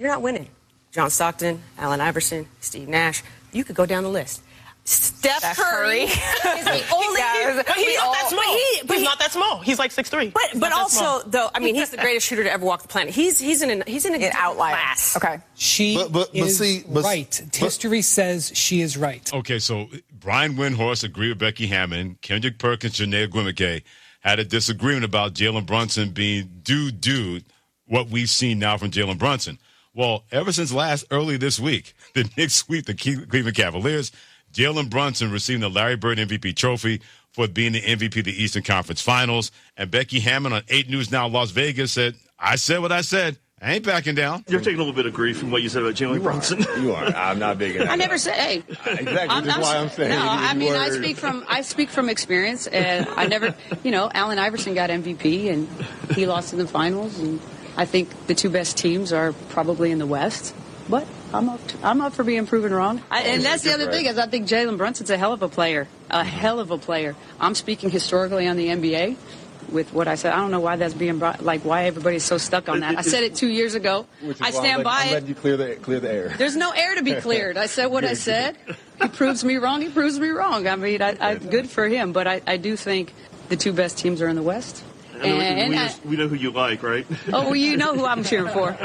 you're not winning. John Stockton, Allen Iverson, Steve Nash. You could go down the list. Steph Curry is the only. But he's not that small. He's not that small. He's like 6'3". But also, though, I mean, he's the greatest shooter to ever walk the planet. He's in an outlier class. Okay. She is right. History says she is right. Okay, so Brian Windhorst agreed with Becky Hammond. Kendrick Perkins, Janae Gwimike had a disagreement about Jalen Brunson being dude what we've seen now from Jalen Brunson. Well, ever since early this week, the Knicks sweep the Cleveland Cavaliers. Jalen Brunson receiving the Larry Bird MVP trophy for being the MVP of the Eastern Conference Finals. And Becky Hammond on 8 News Now Las Vegas said, I said what I said. I ain't backing down. You're taking a little bit of grief from what you said about Jalen Brunson. You are. I'm not big enough. I never said, hey. Exactly. That's why I'm saying. No, I mean, I speak from experience. And I never, Allen Iverson got MVP, and he lost in the finals. And I think the two best teams are probably in the West. But I'm up for being proven wrong. And that's the other thing is I think Jalen Brunson's a hell of a player. A hell of a player. I'm speaking historically on the NBA with what I said. I don't know why that's being brought, like why everybody's so stuck on that. I said it 2 years ago. I stand by it. I'm letting you clear the air. There's no air to be cleared. I said what I said. He proves me wrong. He proves me wrong. I mean, good for him. But I do think the two best teams are in the West. We know who you like, right? Oh, well, you know who I'm cheering for.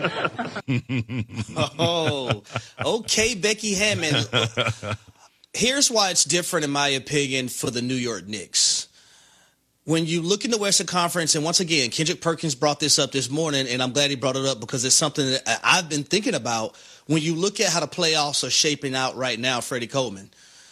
Okay, Becky Hammond. Here's why it's different, in my opinion, for the New York Knicks. When you look in the Western Conference, and once again, Kendrick Perkins brought this up this morning, and I'm glad he brought it up because it's something that I've been thinking about. When you look at how the playoffs are shaping out right now, Freddie Coleman,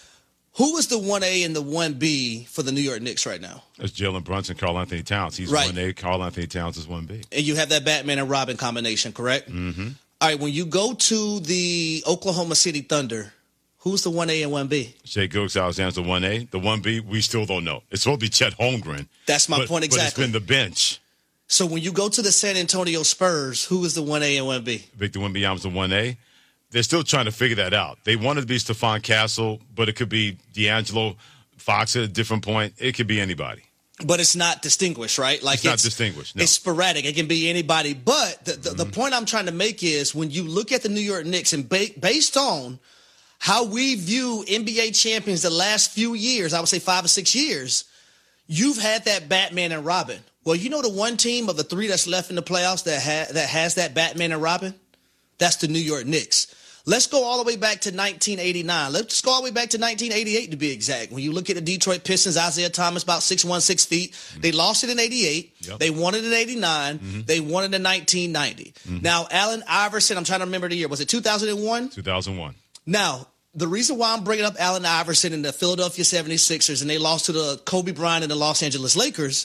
who is the 1A and the 1B for the New York Knicks right now? It's Jalen Brunson, Karl Anthony Towns. He's right. 1A, Karl Anthony Towns is 1B. And you have that Batman and Robin combination, correct? Mm-hmm. All right, when you go to the Oklahoma City Thunder, who's the 1A and 1B? Shai Gilgeous-Alexander's the 1A. The 1B, we still don't know. It's supposed to be Chet Holmgren. That's my point exactly. But it's been the bench. So when you go to the San Antonio Spurs, who is the 1A and 1B? Victor Wembanyama's the 1A. They're still trying to figure that out. They wanted to be Stephon Castle, but it could be D'Angelo Fox at a different point. It could be anybody. But it's not distinguished, right? Like it's not distinguished. No. It's sporadic. It can be anybody. But the point I'm trying to make is when you look at the New York Knicks and based on how we view NBA champions the last few years, I would say 5 or 6 years, you've had that Batman and Robin. Well, you know the one team of the three that's left in the playoffs that has that Batman and Robin? That's the New York Knicks. Let's go all the way back to 1989. Let's go all the way back to 1988 to be exact. When you look at the Detroit Pistons, Isaiah Thomas, about 6'1", 6 feet. Mm-hmm. They lost it in 88. Yep. They won it in 89. Mm-hmm. They won it in 1990. Mm-hmm. Now, Allen Iverson, I'm trying to remember the year. Was it 2001? 2001. Now, the reason why I'm bringing up Allen Iverson and the Philadelphia 76ers, and they lost to the Kobe Bryant and the Los Angeles Lakers,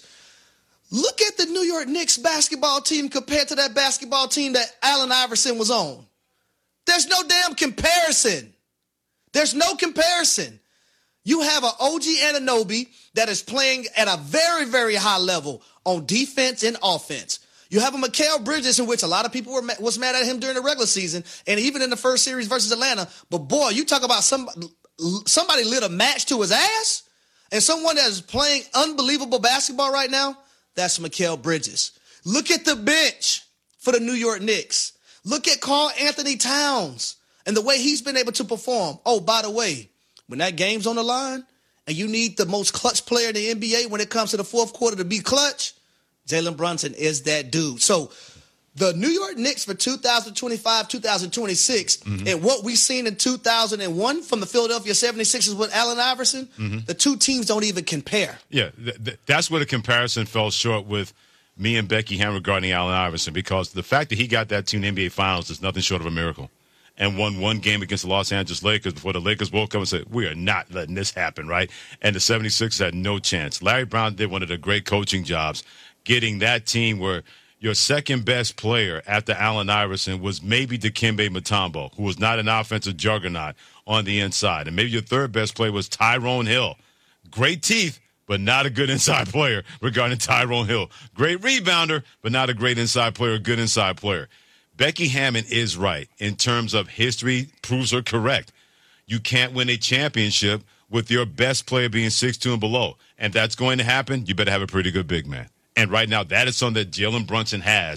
look at the New York Knicks basketball team compared to that basketball team that Allen Iverson was on. There's no damn comparison. There's no comparison. You have an OG Anunoby that is playing at a very, very high level on defense and offense. You have a Mikal Bridges, in which a lot of people was mad at him during the regular season and even in the first series versus Atlanta. But, boy, you talk about somebody lit a match to his ass and someone that is playing unbelievable basketball right now, that's Mikal Bridges. Look at the bench for the New York Knicks. Look at Karl Anthony Towns and the way he's been able to perform. Oh, by the way, when that game's on the line and you need the most clutch player in the NBA when it comes to the fourth quarter to be clutch, Jalen Brunson is that dude. So the New York Knicks for 2025, 2026, and what we've seen in 2001 from the Philadelphia 76ers with Allen Iverson, the two teams don't even compare. Yeah, that's where the comparison fell short with me and Becky Hammond regarding Allen Iverson, because the fact that he got that team in the NBA Finals is nothing short of a miracle, and won one game against the Los Angeles Lakers before the Lakers woke up and said, we are not letting this happen, right? And the 76ers had no chance. Larry Brown did one of the great coaching jobs, getting that team where your second best player after Allen Iverson was maybe Dikembe Mutombo, who was not an offensive juggernaut on the inside. And maybe your third best player was Tyrone Hill. Great teeth, but not a good inside player regarding Tyrone Hill. Great rebounder, but not a great inside player, a good inside player. Becky Hammond is right in terms of history proves her correct. You can't win a championship with your best player being 6'2" and below. And that's going to happen. You better have a pretty good big man. And right now, that is something that Jalen Brunson has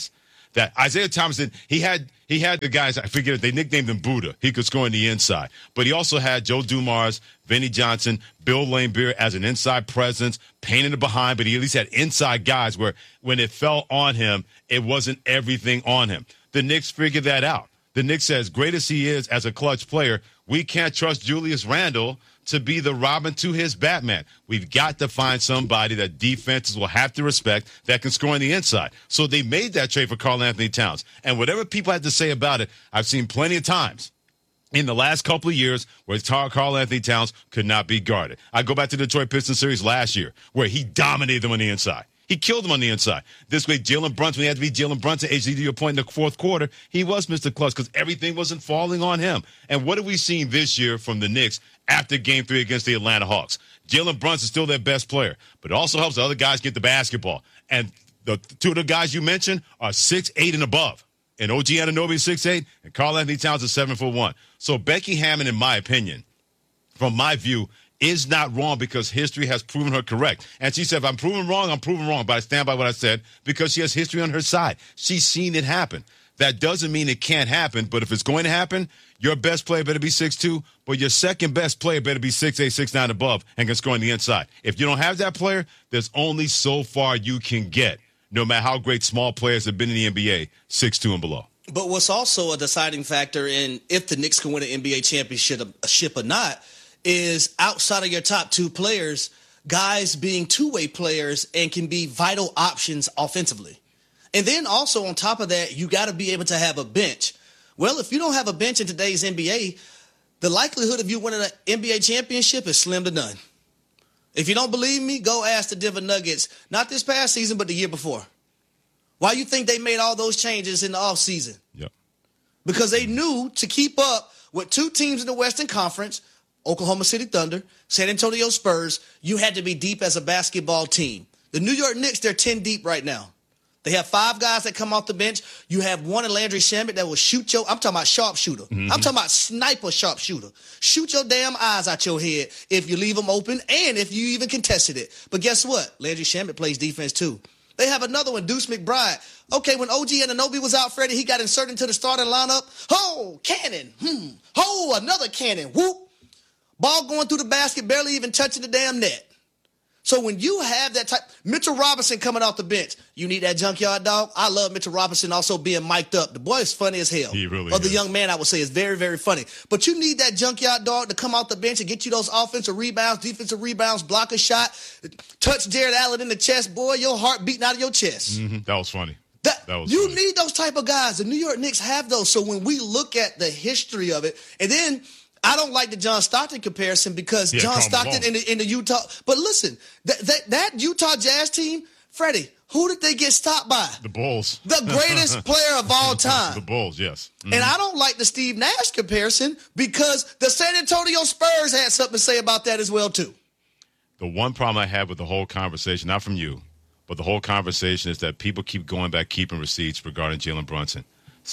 that Isaiah Thomason, he had the guys, I forget it, they nicknamed him Buddha. He could score on the inside. But he also had Joe Dumars, Vinnie Johnson, Bill Laimbeer as an inside presence, pain in the behind, but he at least had inside guys where when it fell on him, it wasn't everything on him. The Knicks figured that out. The Knicks, as great as he is as a clutch player, we can't trust Julius Randle to be the Robin to his Batman. We've got to find somebody that defenses will have to respect that can score on the inside. So they made that trade for Karl-Anthony Towns. And whatever people had to say about it, I've seen plenty of times in the last couple of years where Karl-Anthony Towns could not be guarded. I go back to the Detroit Pistons series last year where he dominated them on the inside. He killed him on the inside. This way, Jalen Brunson, when he had to be Jalen Brunson, HD, to your point, in the fourth quarter, he was Mr. Clutch because everything wasn't falling on him. And what have we seen this year from the Knicks after Game 3 against the Atlanta Hawks? Jalen Brunson is still their best player, but it also helps the other guys get the basketball. And the two of the guys you mentioned are 6'8" and above. And OG Anunoby is 6'8", and Karl-Anthony Towns is 7'1". So Becky Hammon, in my opinion, from my view, is not wrong because history has proven her correct. And she said, if I'm proven wrong, I'm proven wrong. But I stand by what I said because she has history on her side. She's seen it happen. That doesn't mean it can't happen, but if it's going to happen, your best player better be 6'2", but your second best player better be 6'8", 6'9", above and can score on the inside. If you don't have that player, there's only so far you can get, no matter how great small players have been in the NBA, 6'2" and below. But what's also a deciding factor in if the Knicks can win an NBA championship or not is outside of your top two players, guys being two-way players and can be vital options offensively. And then also on top of that, you got to be able to have a bench. Well, if you don't have a bench in today's NBA, the likelihood of you winning an NBA championship is slim to none. If you don't believe me, go ask the Denver Nuggets, not this past season, but the year before. Why you think they made all those changes in the offseason? Yep. Because they knew to keep up with two teams in the Western Conference, Oklahoma City Thunder, San Antonio Spurs, you had to be deep as a basketball team. The New York Knicks, they're 10 deep right now. They have 5 guys that come off the bench. You have one in Landry Shamet that will shoot I'm talking about sharpshooter. Mm-hmm. I'm talking about sniper sharpshooter. Shoot your damn eyes out your head if you leave them open and if you even contested it. But guess what? Landry Shamet plays defense too. They have another one, Deuce McBride. Okay, when OG Anunoby was out, Freddie, he got inserted into the starting lineup. Oh, cannon. Oh, another cannon. Whoop. Ball going through the basket, barely even touching the damn net. So when you have that type, Mitchell Robinson coming off the bench, you need that junkyard dog. I love Mitchell Robinson also being mic'd up. The boy is funny as hell. He really is. Or the is. young man, I would say, is very, very funny. But you need that junkyard dog to come off the bench and get you those offensive rebounds, defensive rebounds, block a shot, touch Jared Allen in the chest, boy, your heart beating out of your chest. Mm-hmm. That was funny. You need those type of guys. The New York Knicks have those. So when we look at the history of it, and then I don't like the John Stockton comparison because John Stockton in the Utah. But listen, that Utah Jazz team, Freddie, who did they get stopped by? The Bulls. The greatest player of all time. The Bulls, yes. Mm-hmm. And I don't like the Steve Nash comparison because the San Antonio Spurs had something to say about that as well, too. The one problem I have with the whole conversation, not from you, but the whole conversation is that people keep going back, keeping receipts regarding Jalen Brunson.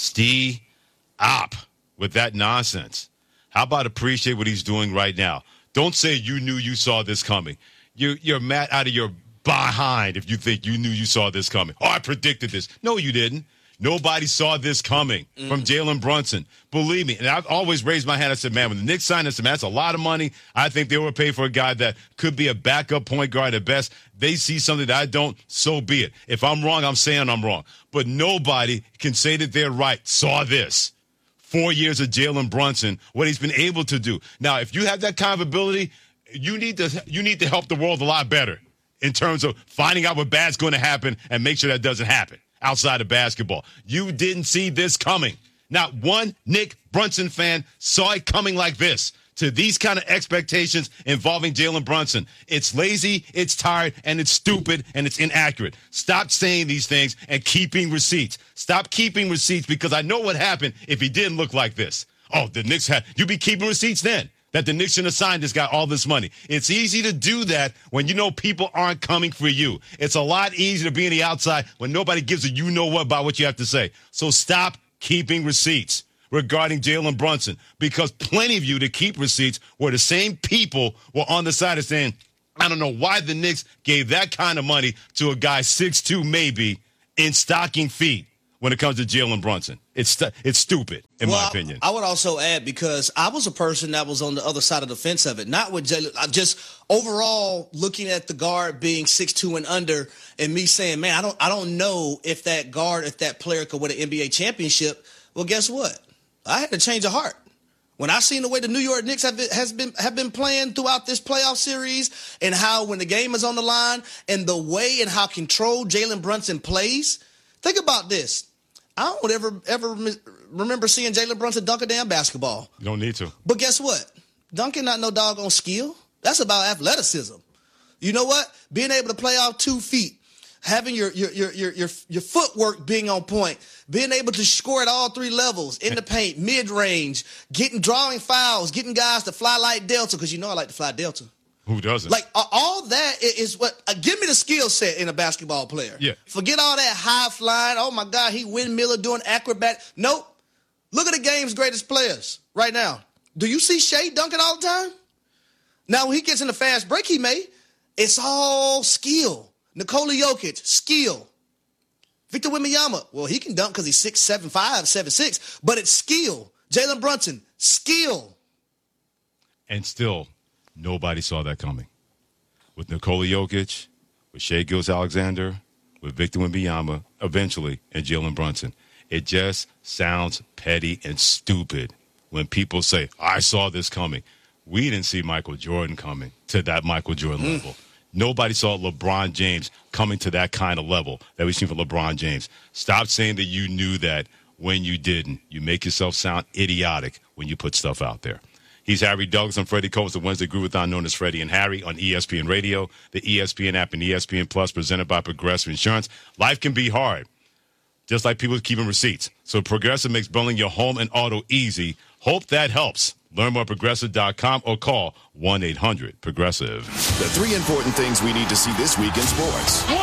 Stop with that nonsense. How about appreciate what he's doing right now? Don't say you knew you saw this coming. You're mad out of your behind if you think you knew you saw this coming. Oh, I predicted this. No, you didn't. Nobody saw this coming from Jalen Brunson. Believe me. And I've always raised my hand. I said, man, when the Knicks signed this, man, that's a lot of money. I think they overpaid for a guy that could be a backup point guard at best. They see something that I don't, so be it. If I'm wrong, I'm saying I'm wrong. But nobody can say that they're right. Saw this. 4 years of Jalen Brunson, what he's been able to do. Now, if you have that kind of ability, you need to help the world a lot better in terms of finding out what bad's going to happen and make sure that doesn't happen outside of basketball. You didn't see this coming. Not one Nick Brunson fan saw it coming like this to these kind of expectations involving Jalen Brunson. It's lazy, it's tired, and it's stupid, and it's inaccurate. Stop saying these things and keeping receipts. Stop keeping receipts because I know what happened if he didn't look like this. Oh, the Knicks you'd be keeping receipts then that the Knicks shouldn't have signed this guy all this money. It's easy to do that when you know people aren't coming for you. It's a lot easier to be on the outside when nobody gives a you-know-what about what you have to say. So stop keeping receipts regarding Jalen Brunson because plenty of you to keep receipts were the same people were on the side of saying, I don't know why the Knicks gave that kind of money to a guy 6'2", maybe, in stocking feet. when it comes to Jalen Brunson. It's stupid, in my opinion. I would also add, because I was a person that was on the other side of the fence of it, not with Jalen. Just overall looking at the guard being 6'2" and under, and me saying, man, I don't know if that player could win an NBA championship. Well, guess what? I had to change of heart. When I seen the way the New York Knicks have been playing throughout this playoff series, and how when the game is on the line, and the way and how controlled Jalen Brunson plays, think about this. I don't ever remember seeing Jalen Brunson dunk a damn basketball. You don't need to. But guess what? Dunking not no doggone skill. That's about athleticism. You know what? Being able to play off 2 feet, having your footwork being on point, being able to score at all 3 levels, in the paint, mid-range, drawing fouls, getting guys to fly like Delta, because you know I like to fly Delta. Who doesn't? Like, all that is what give me the skill set in a basketball player. Yeah. Forget all that high flying. Oh, my God, he windmiller doing acrobat. Nope. Look at the game's greatest players right now. Do you see Shea dunking all the time? Now, when he gets in the fast break he made, it's all skill. Nikola Jokic, skill. Victor Wembanyama, well, he can dunk because he's 6'7", 7'6", but it's skill. Jalen Brunson, skill. And still, nobody saw that coming. With Nikola Jokic, with Shai Gilgeous-Alexander, with Victor Wembanyama, eventually, and Jalen Brunson. It just sounds petty and stupid when people say, I saw this coming. We didn't see Michael Jordan coming to that Michael Jordan level. Nobody saw LeBron James coming to that kind of level that we've seen for LeBron James. Stop saying that you knew that when you didn't. You make yourself sound idiotic when you put stuff out there. He's Harry Douglas. I'm Freddie Combs, the Wednesday Groovathon known as Freddie and Harry on ESPN Radio, the ESPN app, and ESPN Plus, presented by Progressive Insurance. Life can be hard, just like people keeping receipts. So Progressive makes bundling your home and auto easy. Hope that helps. Learn more at Progressive.com or call 1-800-PROGRESSIVE. The 3 important things we need to see this week in sports. 1, 2, 3,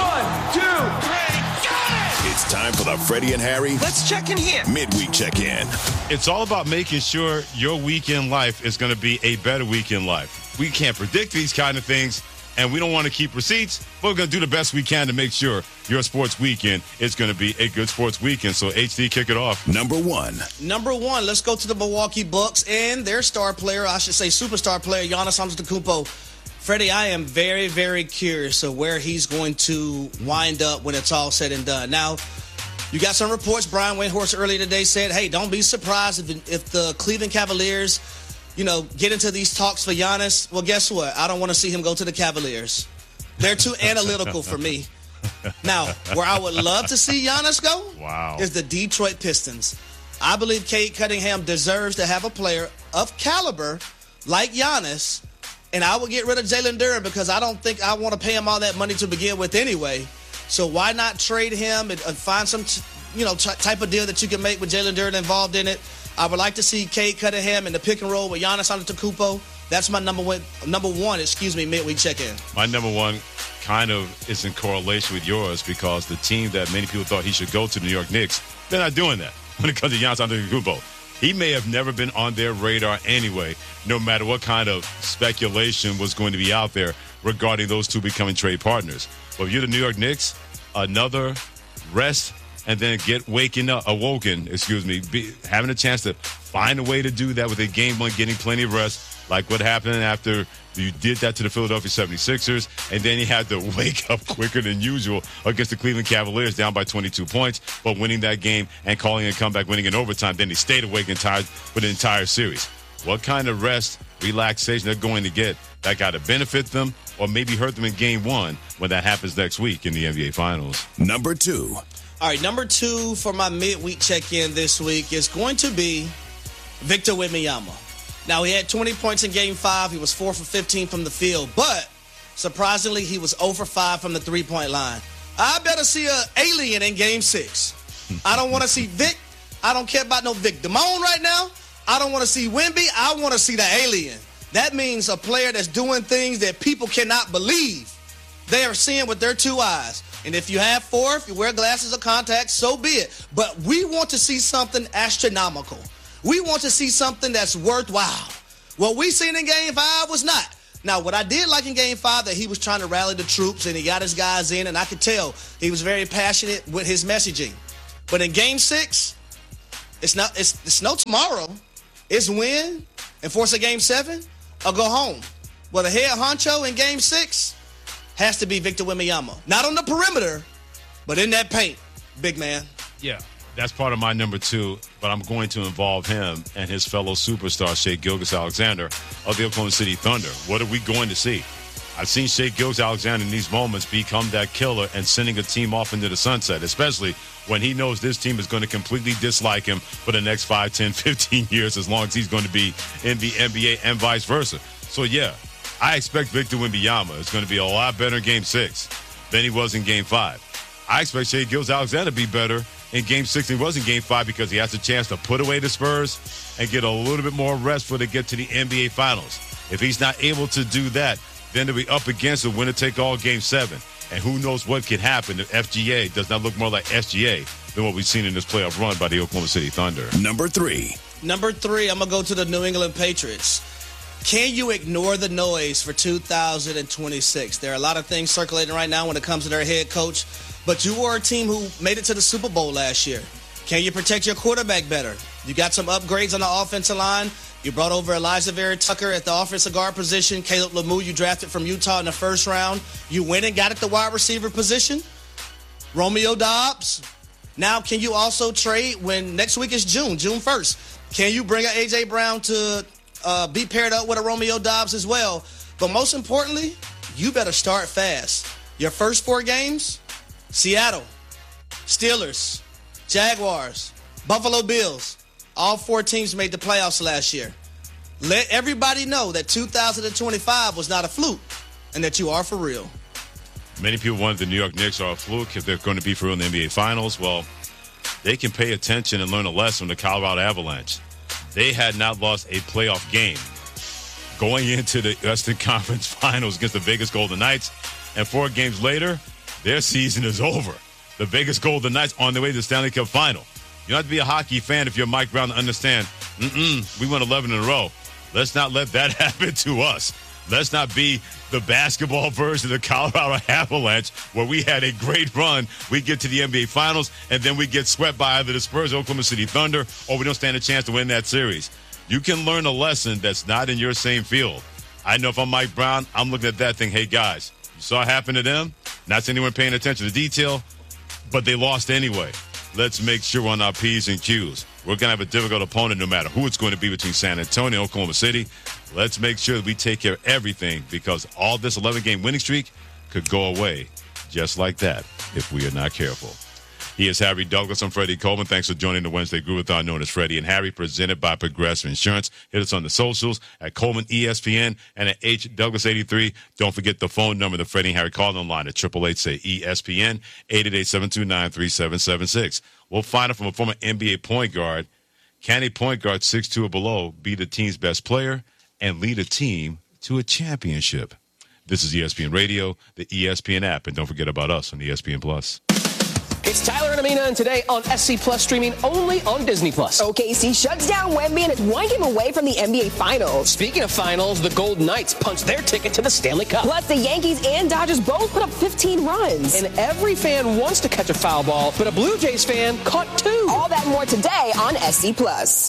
got it! It's time for the Freddie and Harry. Let's check in here. Midweek check-in. It's all about making sure your weekend life is going to be a better weekend life. We can't predict these kind of things, and we don't want to keep receipts, but we're going to do the best we can to make sure your sports weekend is going to be a good sports weekend. So, HD, kick it off. Number one, let's go to the Milwaukee Bucks and their star player, I should say superstar player, Giannis Antetokounmpo. Freddie, I am very, very curious of where he's going to wind up when it's all said and done. Now, you got some reports. Brian Windhorst earlier today said, hey, don't be surprised if the Cleveland Cavaliers get into these talks for Giannis. Well, guess what? I don't want to see him go to the Cavaliers. They're too analytical for me. Now, where I would love to see Giannis go is the Detroit Pistons. I believe Cade Cunningham deserves to have a player of caliber like Giannis, and I would get rid of Jalen Duren because I don't think I want to pay him all that money to begin with anyway. So why not trade him and find some type of deal that you can make with Jalen Duren involved in it? I would like to see Cade Cunningham in the pick and roll with Giannis Antetokounmpo. That's my number one, midweek check-in. My number one kind of is in correlation with yours because the team that many people thought he should go to, the New York Knicks, they're not doing that when it comes to Giannis Antetokounmpo. He may have never been on their radar anyway, no matter what kind of speculation was going to be out there regarding those two becoming trade partners. But if you're the New York Knicks, another rest and then having a chance to find a way to do that with a game one, getting plenty of rest, like what happened after you did that to the Philadelphia 76ers, and then you had to wake up quicker than usual against the Cleveland Cavaliers, down by 22 points, but winning that game and calling a comeback, winning in overtime. Then they stayed awake and tired for the entire series. What kind of rest, relaxation they're going to get that got to benefit them or maybe hurt them in game one when that happens next week in the NBA Finals? Number two. All right, number two for my midweek check-in this week is going to be Victor Wembanyama. Now, he had 20 points in Game 5. He was 4 for 15 from the field. But, surprisingly, he was 0 for 5 from the three-point line. I better see an alien in Game 6. I don't want to see Vic. I don't care about no Vic Damone right now. I don't want to see Wemby. I want to see the alien. That means a player that's doing things that people cannot believe they are seeing with their two eyes. And if you have four, if you wear glasses or contacts, so be it. But we want to see something astronomical. We want to see something that's worthwhile. What we seen in Game 5 was not. Now, what I did like in Game 5, that he was trying to rally the troops and he got his guys in, and I could tell he was very passionate with his messaging. But in Game 6, it's no tomorrow. It's win and force a Game 7 or go home. Well, the head honcho in Game 6 has to be Victor Wembanyama. Not on the perimeter, but in that paint, big man. Yeah, that's part of my number 2, but I'm going to involve him and his fellow superstar, Shai Gilgeous-Alexander of the Oklahoma City Thunder. What are we going to see? I've seen Shai Gilgeous-Alexander in these moments become that killer and sending a team off into the sunset, especially when he knows this team is going to completely dislike him for the next 5, 10, 15 years as long as he's going to be in the NBA and vice versa. So, yeah, I expect Victor Wembanyama is going to be a lot better in Game 6 than he was in Game 5. I expect Shai Gilgeous-Alexander to be better in Game 6 than he was in Game 5 because he has a chance to put away the Spurs and get a little bit more rest before they get to the NBA Finals. If he's not able to do that, then they'll be up against a winner-take-all Game 7. And who knows what could happen if FGA does not look more like SGA than what we've seen in this playoff run by the Oklahoma City Thunder. Number 3, I'm going to go to the New England Patriots. Can you ignore the noise for 2026? There are a lot of things circulating right now when it comes to their head coach, but you were a team who made it to the Super Bowl last year. Can you protect your quarterback better? You got some upgrades on the offensive line. You brought over Elijah Vera Tucker at the offensive guard position. Caleb Lemieux, you drafted from Utah in the first round. You went and got at the wide receiver position. Romeo Doubs. Now, can you also trade when next week is June 1st? Can you bring an A.J. Brown to be paired up with a Romeo Doubs as well? But most importantly, you better start fast. Your first 4 games, Seattle, Steelers, Jaguars, Buffalo Bills. All 4 teams made the playoffs last year. Let everybody know that 2025 was not a fluke and that you are for real. Many people want the New York Knicks are a fluke if they're going to be for real in the NBA Finals. Well, they can pay attention and learn a lesson from the Colorado Avalanche. They had not lost a playoff game going into the Western Conference Finals against the Vegas Golden Knights. And 4 games later, their season is over. The Vegas Golden Knights on their way to the Stanley Cup Final. You don't have to be a hockey fan if you're Mike Brown to understand, we won 11 in a row. Let's not let that happen to us. Let's not be the basketball version of the Colorado Avalanche where we had a great run. We get to the NBA Finals, and then we get swept by either the Spurs or Oklahoma City Thunder, or we don't stand a chance to win that series. You can learn a lesson that's not in your same field. I know if I'm Mike Brown, I'm looking at that thing, hey, guys, you saw it happen to them? Not anyone paying attention to detail, but they lost anyway. Let's make sure we're on our P's and Q's. We're going to have a difficult opponent no matter who it's going to be between San Antonio and Oklahoma City. Let's make sure that we take care of everything because all this 11-game winning streak could go away just like that if we are not careful. He is Harry Douglas. I'm Freddie Coleman. Thanks for joining the Wednesday Groovathon known as Freddie and Harry, presented by Progressive Insurance. Hit us on the socials at Coleman ESPN and at HDouglas83. Don't forget the phone number, the Freddie and Harry call-in line at 888-SAY-ESPN, 888-729-3776. We'll find out from a former NBA point guard, can a point guard 6'2" or below be the team's best player and lead a team to a championship? This is ESPN Radio, the ESPN app, and don't forget about us on ESPN Plus. It's Tyler and Amina, and today on SC Plus, streaming only on Disney Plus. OKC shuts down Wemby and is one game away from the NBA Finals. Speaking of finals, the Golden Knights punched their ticket to the Stanley Cup. Plus, the Yankees and Dodgers both put up 15 runs. And every fan wants to catch a foul ball, but a Blue Jays fan caught 2. All that and more today on SC Plus.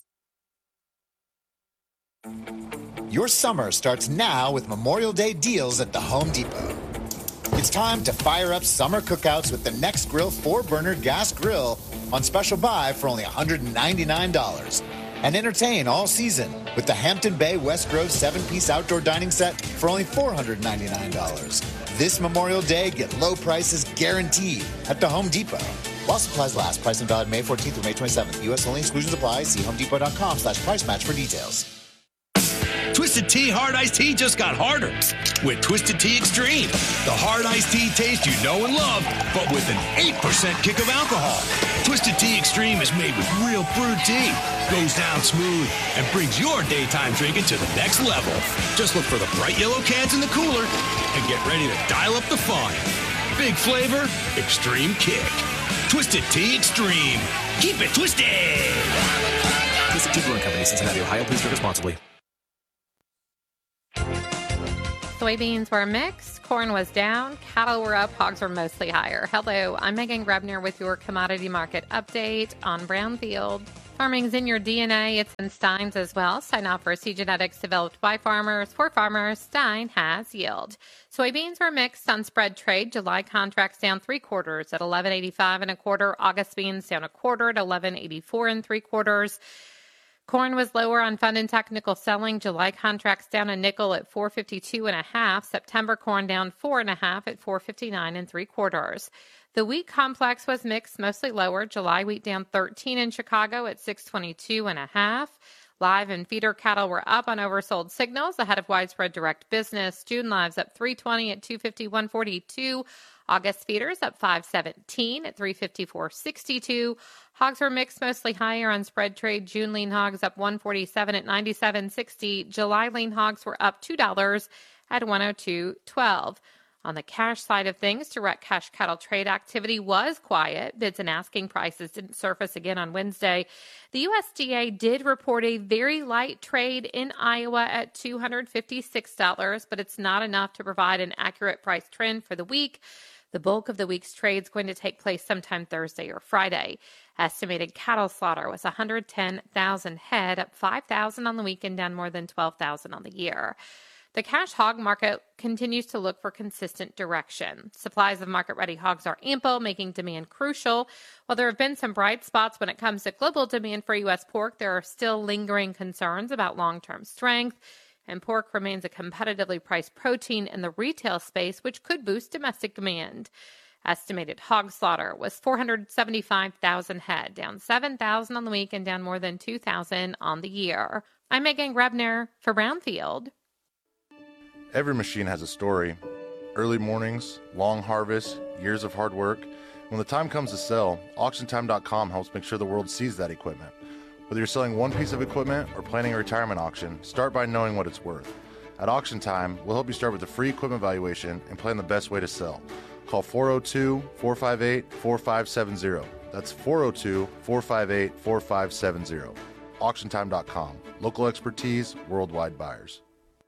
Your summer starts now with Memorial Day deals at the Home Depot. It's time to fire up summer cookouts with the Next Grill 4-burner gas grill on special buy for only $199. And entertain all season with the Hampton Bay West Grove 7-piece outdoor dining set for only $499. This Memorial Day, get low prices guaranteed at the Home Depot. While supplies last, price and valid May 14th through May 27th. U.S. only, exclusions apply. See homedepot.com/price match for details. Twisted Tea Hard Iced Tea just got harder with Twisted Tea Extreme. The hard iced tea taste you know and love, but with an 8% kick of alcohol. Twisted Tea Extreme is made with real brewed tea, goes down smooth, and brings your daytime drinking to the next level. Just look for the bright yellow cans in the cooler and get ready to dial up the fun. Big flavor, extreme kick. Twisted Tea Extreme. Keep it twisted. Twisted Tea Brewing Company, Cincinnati, Ohio. Please drink responsibly. The Soybeans were mixed. Corn was down. Cattle were up. Hogs were mostly higher. Hello, I'm Megan Grebner with your commodity market update on Brownfield. Farming's in your DNA. It's in Stein's as well. Stein offers seed genetics developed by farmers. For farmers, Stein has yield. Soybeans were mixed on spread trade. July contracts down 3/4 at $11.85 1/4. August beans down 1/4 at $11.84 3/4. Corn was lower on fund and technical selling. July contracts down a nickel at $4.52 1/2. September corn down 4 1/2 at $4.59 3/4. The wheat complex was mixed, mostly lower. July wheat down 13 in Chicago at $6.22 1/2. Live and feeder cattle were up on oversold signals ahead of widespread direct business. June lives up 320 at $251.42. August feeders up 517 at $354.62. Hogs were mixed, mostly higher on spread trade. June lean hogs up 147 at $97.60. July lean hogs were up $2 at $102.12. On the cash side of things, direct cash cattle trade activity was quiet. Bids and asking prices didn't surface again on Wednesday. The USDA did report a very light trade in Iowa at $256, but it's not enough to provide an accurate price trend for the week. The bulk of the week's trade is going to take place sometime Thursday or Friday. Estimated cattle slaughter was 110,000 head, up 5,000 on the week and down more than 12,000 on the year. The cash hog market continues to look for consistent direction. Supplies of market-ready hogs are ample, making demand crucial. While there have been some bright spots when it comes to global demand for U.S. pork, there are still lingering concerns about long-term strength, and pork remains a competitively priced protein in the retail space, which could boost domestic demand. Estimated hog slaughter was 475,000 head, down 7,000 on the week and down more than 2,000 on the year. I'm Megan Grebner for Brownfield. Every machine has a story. Early mornings, long harvests, years of hard work. When the time comes to sell, AuctionTime.com helps make sure the world sees that equipment. Whether you're selling one piece of equipment or planning a retirement auction, start by knowing what it's worth. At Auction Time, we'll help you start with a free equipment valuation and plan the best way to sell. Call 402-458-4570. That's 402-458-4570. AuctionTime.com. Local expertise, worldwide buyers.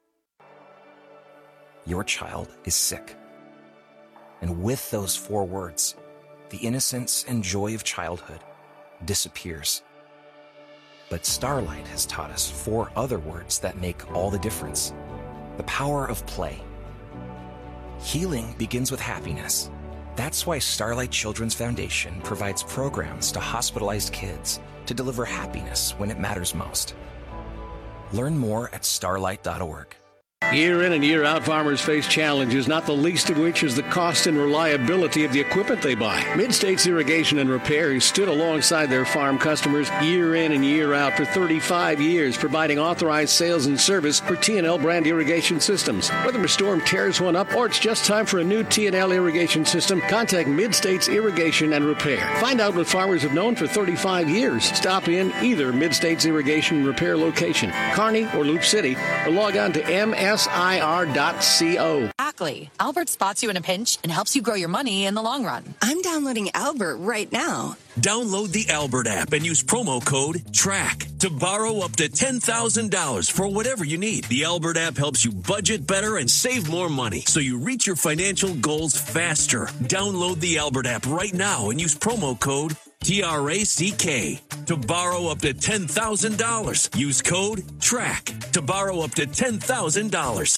Your child is sick. And with those 4 words, the innocence and joy of childhood disappears. But Starlight has taught us 4 other words that make all the difference. The power of play. Healing begins with happiness. That's why Starlight Children's Foundation provides programs to hospitalized kids to deliver happiness when it matters most. Learn more at starlight.org. Year in and year out, farmers face challenges, not the least of which is the cost and reliability of the equipment they buy. Mid-States Irrigation and Repair has stood alongside their farm customers year in and year out for 35 years, providing authorized sales and service for T&L brand irrigation systems. Whether a storm tears one up or it's just time for a new T&L irrigation system, contact Mid-States Irrigation and Repair. Find out what farmers have known for 35 years. Stop in either Mid-States Irrigation and Repair location, Kearney or Loop City, or log on to MSIR.co. Exactly. Albert spots you in a pinch and helps you grow your money in the long run. I'm downloading Albert right now. Download the Albert app and use promo code TRACK to borrow up to $10,000 for whatever you need. The Albert app helps you budget better and save more money so you reach your financial goals faster. Download the Albert app right now and use promo code TRACK to borrow up to $10,000. Use code TRACK to borrow up to $10,000.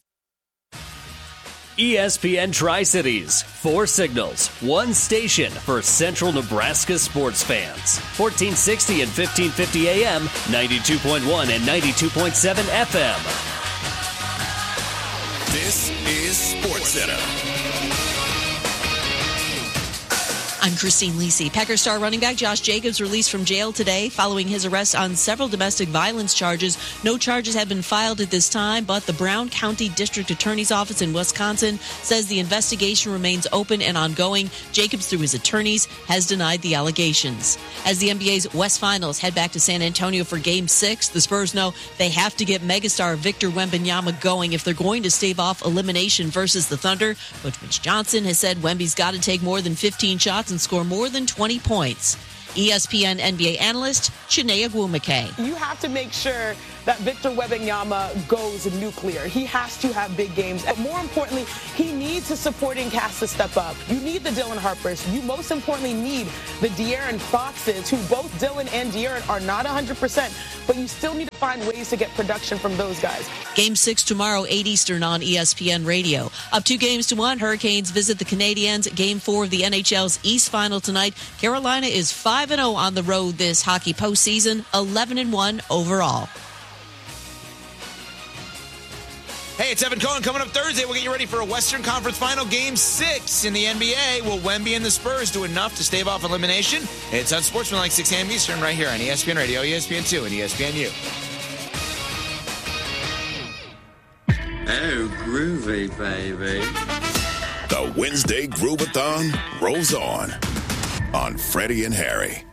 ESPN Tri-Cities, 4 signals, 1 station for Central Nebraska sports fans. 1460 and 1550 AM, 92.1 and 92.7 FM. This is SportsCenter. I'm Christine Lisi. Packers star running back Josh Jacobs released from jail today following his arrest on several domestic violence charges. No charges have been filed at this time, but the Brown County District Attorney's Office in Wisconsin says the investigation remains open and ongoing. Jacobs, through his attorneys, has denied the allegations. As the NBA's West Finals head back to San Antonio for Game 6, the Spurs know they have to get megastar Victor Wembanyama going if they're going to stave off elimination versus the Thunder. Coach Mitch Johnson has said Wemby's got to take more than 15 shots and score more than 20 points. ESPN NBA analyst Chiney Ogwumike. You have to make sure that Victor Wembanyama goes nuclear. He has to have big games. But more importantly, he needs his supporting cast to step up. You need the Dylan Harpers. You most importantly need the De'Aaron Foxes, who both Dylan and De'Aaron are not 100%, but you still need to find ways to get production from those guys. Game 6 tomorrow, 8 Eastern on ESPN Radio. Up 2-1, Hurricanes visit the Canadiens. Game 4 of the NHL's East Final tonight. Carolina is 5-0 on the road this hockey postseason, 11-1 overall. Hey, it's Evan Cohen. Coming up Thursday, we'll get you ready for a Western Conference Final Game 6 in the NBA. Will Wemby and the Spurs do enough to stave off elimination? It's on Sportsmanlike 6 a.m. Eastern right here on ESPN Radio, ESPN2, and ESPNU. Oh, groovy, baby. The Wednesday Groovathon rolls on Freddie and Harry.